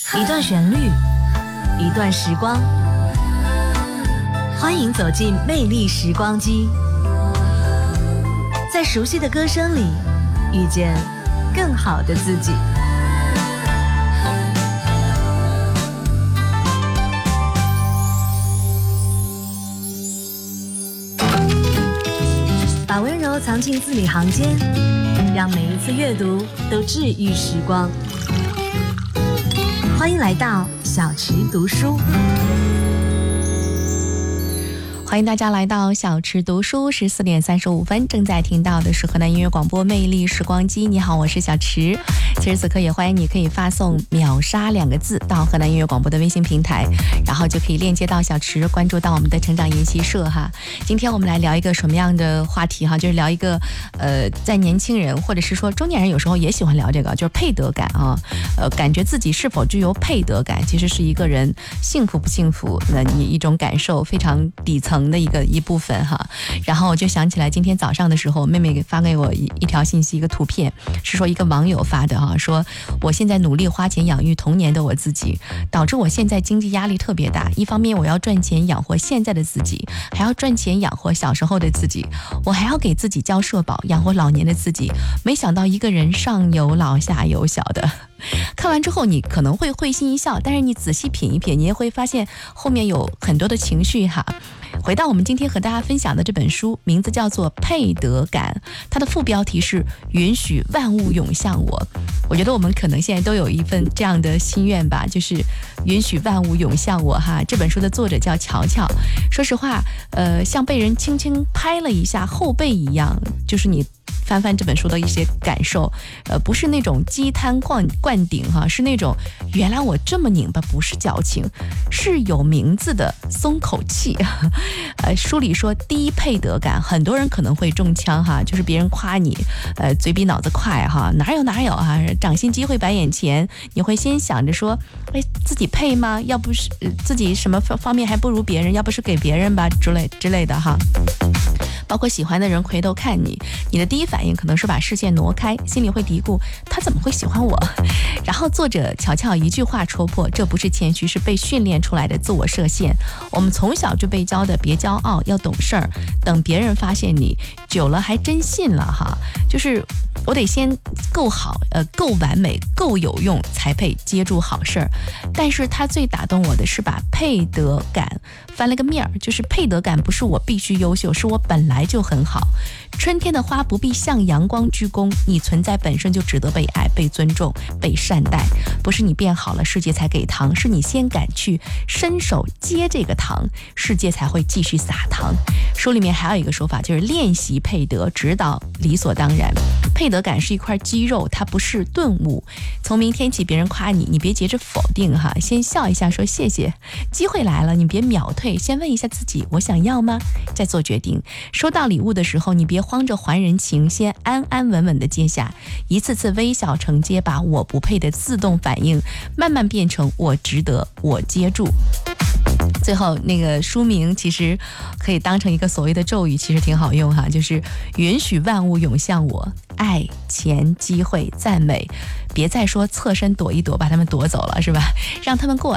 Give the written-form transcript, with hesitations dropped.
一段旋律，一段时光，欢迎走进魅力时光机，在熟悉的歌声里遇见更好的自己。把温柔藏进字里行间，让每一次阅读都治愈时光。欢迎来到小池读书。 欢迎大家来到小池读书，14点35分，正在听到的是河南音乐广播魅力时光机。你好，我是小池。此时此刻也欢迎你可以发送秒杀2个字到河南音乐广播的微信平台，然后就可以链接到小池，关注到我们的成长研习社哈。今天我们来聊一个什么样的话题哈？就是聊一个在年轻人或者是说中年人有时候也喜欢聊这个，就是配得感啊。感觉自己是否具有配得感，其实是一个人幸福不幸福的一种感受，非常底层的一部分哈。然后我就想起来今天早上的时候，妹妹发给我一条信息，一个图片，是说一个网友发的哈，说我现在努力花钱养育童年的我自己，导致我现在经济压力特别大，一方面我要赚钱养活现在的自己，还要赚钱养活小时候的自己，我还要给自己交社保养活老年的自己，没想到一个人上有老下有小的。看完之后你可能会会心一笑，但是你仔细品一品，你也会发现后面有很多的情绪哈。回到我们今天和大家分享的这本书，名字叫做《配得感》，它的副标题是允许万物涌向我。我觉得我们可能现在都有一份这样的心愿吧，就是允许万物涌向我哈。这本书的作者叫乔乔，说实话像被人轻轻拍了一下后背一样，就是你翻翻这本书的一些感受，不是那种鸡汤灌顶哈，是那种原来我这么拧巴，不是矫情，是有名字的松口气。书里说低配得感，很多人可能会中枪哈，就是别人夸你，嘴比脑子快哈，哪有啊，掌心机会摆眼前，你会先想着说，哎，自己配吗？要不是自己什么方面还不如别人，要不是给别人吧之类的哈。包括喜欢的人回头看你，你的第一反应可能是把视线挪开，心里会嘀咕他怎么会喜欢我。然后作者乔乔一句话戳破，这不是谦虚，是被训练出来的自我设限。我们从小就被教的别骄傲，要懂事儿，等别人发现你，久了还真信了哈。就是我得先够好，够完美，够有用，才配接住好事儿。但是他最打动我的是把配得感翻了个面儿，就是配得感不是我必须优秀，是我本来就很好。春天的花不必向阳光鞠躬，你存在本身就值得被爱、被尊重、被善待。不是你变好了世界才给糖，是你先敢去伸手接这个糖，世界才会继续撒糖。书里面还有一个说法，就是练习配得，直到理所当然。配得感是一块肌肉，它不是顿悟。从明天起别人夸你，你别急着否定哈，先笑一下说谢谢。机会来了，你别秒退，先问一下自己，我想要吗？再做决定。收到礼物的时候，你别慌着还人情，先安安稳稳的接下，一次次微笑承接，把我不配的自动反应慢慢变成我值得，我接住。最后那个书名其实可以当成一个所谓的咒语，其实挺好用哈，就是允许万物涌向我，爱、钱、机会、赞美，别再说侧身躲一躲把他们夺走了，是吧？让他们过来。